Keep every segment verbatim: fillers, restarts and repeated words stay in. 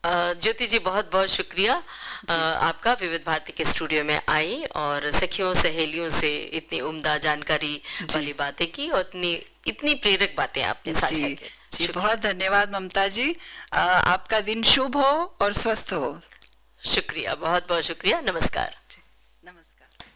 अ, ज्योति जी, बहुत बहुत शुक्रिया अ, आपका विविध भारती के स्टूडियो में आई और सखियों सहेलियों से इतनी उम्दा जानकारी वाली बातें की और इतनी इतनी प्रेरक बातें आपने साझा की। जी, बहुत धन्यवाद ममता जी। आ, आपका दिन शुभ हो और स्वस्थ हो। शुक्रिया, बहुत बहुत शुक्रिया। नमस्कार। नमस्कार।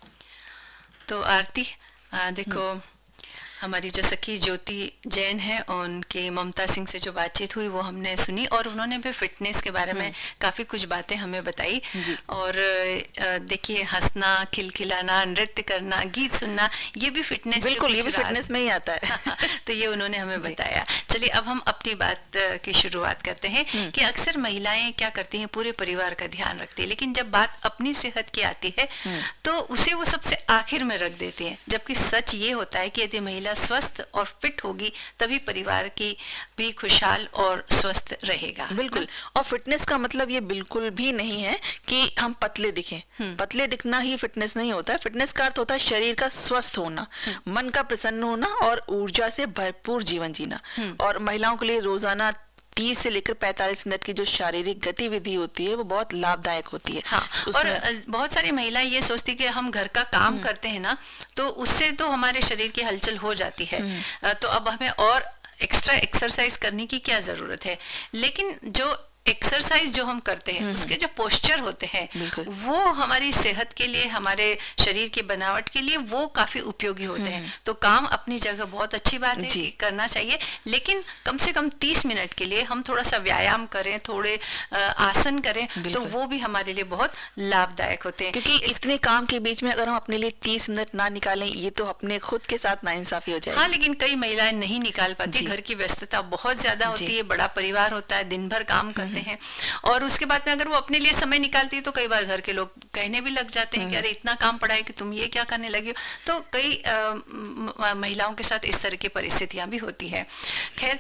तो आरती, आ, देखो हमारी जो सखी ज्योति जैन है उनके ममता सिंह से जो बातचीत हुई वो हमने सुनी और उन्होंने भी फिटनेस के बारे में काफी कुछ बातें हमें बताई। और देखिए, हंसना, खिलखिलाना, नृत्य करना, गीत सुनना, ये भी फिटनेस बिल्कुल, ये भी फिटनेस में ही आता है। तो ये उन्होंने हमें बताया। चलिए अब हम अपनी बात की शुरुआत करते हैं कि अक्सर महिलाएं क्या करती हैं, पूरे परिवार का ध्यान रखती है, लेकिन जब बात अपनी सेहत की आती है तो उसे वो सबसे आखिर में रख देती है, जबकि सच ये होता है कि यदि महिला स्वस्थ और फिट होगी तभी परिवार की भी खुशहाल और स्वस्थ रहेगा। बिल्कुल। और फिटनेस का मतलब ये बिल्कुल भी नहीं है कि हम पतले दिखें। पतले दिखना ही फिटनेस नहीं होता है। फिटनेस का अर्थ होता है शरीर का स्वस्थ होना, मन का प्रसन्न होना और ऊर्जा से भरपूर जीवन जीना। और महिलाओं के लिए रोजाना तीस से लेकर पैंतालीस मिनट की जो शारीरिक गतिविधि होती है वो बहुत लाभदायक होती है। हाँ, और बहुत सारी महिलाएं ये सोचती कि हम घर का काम करते हैं ना, तो उससे तो हमारे शरीर की हलचल हो जाती है, तो अब हमें और एक्स्ट्रा एक्सरसाइज करने की क्या जरूरत है। लेकिन जो एक्सरसाइज जो हम करते हैं उसके जो पोस्चर होते हैं वो हमारी सेहत के लिए, हमारे शरीर की बनावट के लिए वो काफी उपयोगी होते हैं। तो काम अपनी जगह बहुत अच्छी बात है, करना चाहिए, लेकिन कम से कम तीस मिनट के लिए हम थोड़ा सा व्यायाम करें, थोड़े आसन करें, तो वो भी हमारे लिए बहुत लाभदायक होते हैं। क्योंकि इतने काम के बीच में अगर हम अपने लिए तीस मिनट ना निकालें, ये तो अपने खुद के साथ नाइंसाफी हो जाएगी। हाँ, लेकिन कई महिलाएं नहीं निकाल पाती, घर की व्यस्तता बहुत ज्यादा होती है, बड़ा परिवार होता है, दिन भर काम करते हैं, और उसके बाद में अगर वो अपने लिए समय निकालती है तो कई बार घर के लोग कहने भी लग जाते हैं कि अरे इतना काम पड़ा है कि तुम ये क्या करने लगी हो। तो कई आ, महिलाओं के साथ इस तरह की परिस्थितियां भी होती है। खैर,